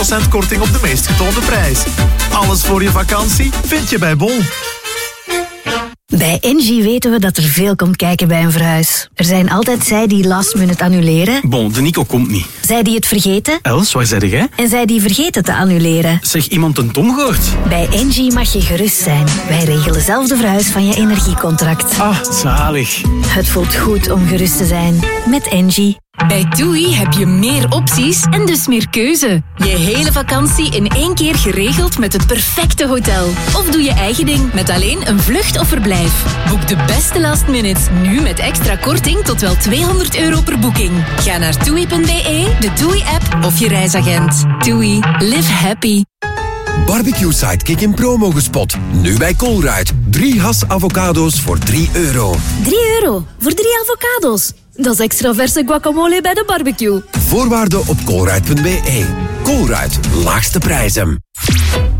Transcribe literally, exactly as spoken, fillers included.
procent korting op de meest getoonde prijs. Alles voor je vakantie vind je bij Bol. Bij Engie weten we dat er veel komt kijken bij een verhuis. Er zijn altijd zij die last minute annuleren. Bon, de Nico komt niet. Zij die het vergeten. Els, waar zei jij? En zij die vergeten te annuleren. Zeg, iemand een Tom gehoord? Bij Engie mag je gerust zijn. Wij regelen zelf de verhuis van je energiecontract. Ah, zalig. Het voelt goed om gerust te zijn. Met Engie. Bij TUI heb je meer opties en dus meer keuze. Je hele vakantie in één keer geregeld met het perfecte hotel. Of doe je eigen ding met alleen een vlucht of verblijf. Boek de beste last minutes nu met extra korting tot wel tweehonderd euro per boeking. Ga naar toei punt be, de TUI-app of je reisagent. TUI. Live happy. Barbecue Sidekick in promo gespot. Nu bij Colruyt. Drie has avocado's voor drie euro. drie euro voor drie avocado's. Dat is extra verse guacamole bij de barbecue. Voorwaarden op colruyt punt be. Colruyt, laagste prijzen.